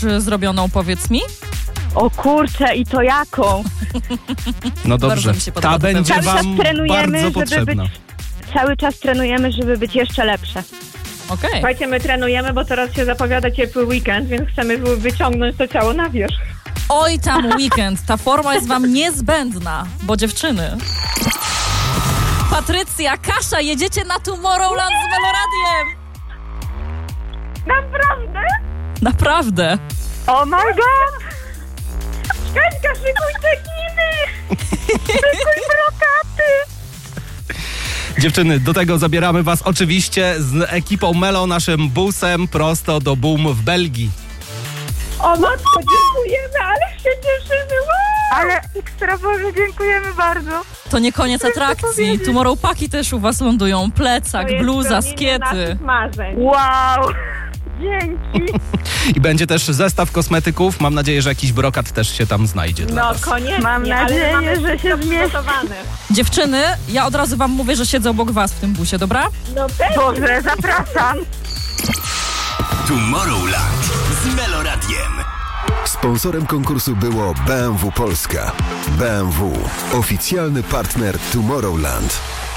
zrobioną, powiedz mi? O kurczę, i to jaką? No dobrze, Bardzo mi się podoba ta to będzie Cały czas wam trenujemy, bardzo potrzebna. Cały czas trenujemy, żeby być jeszcze lepsze. Okej. Słuchajcie, my trenujemy, bo teraz się zapowiada ciepły weekend, więc chcemy wyciągnąć to ciało na wierzch. Oj, tam weekend. Ta forma jest wam niezbędna, bo dziewczyny... Patrycja, Kasia, jedziecie na Tomorrowland z Meloradiem! Naprawdę? Naprawdę. Oh my god! Kaśka, szykuj cekiny! Szykuj brokaty! Dziewczyny, do tego zabieramy was oczywiście z ekipą Melo, naszym busem prosto do Boom w Belgii. O matko, dziękujemy, ale się cieszymy! Wow! Ale ekstra, Boże, dziękujemy bardzo. To nie koniec atrakcji. Tomorrow Paki też u was lądują. Plecak, To jest bluza, spełnienie skiety. naszych marzeń. Wow! Dzięki. I będzie też zestaw kosmetyków. Mam nadzieję, że jakiś brokat też się tam znajdzie dla No was. koniecznie, Mam nadzieję, ale mamy że się wszystko zmieści. przygotowane. Dziewczyny, ja od razu wam mówię, że siedzę obok was w tym busie, dobra? No pewnie. Boże, zapraszam. Tomorrowland z Meloradiem. Sponsorem konkursu było BMW Polska. BMW, oficjalny partner Tomorrowland.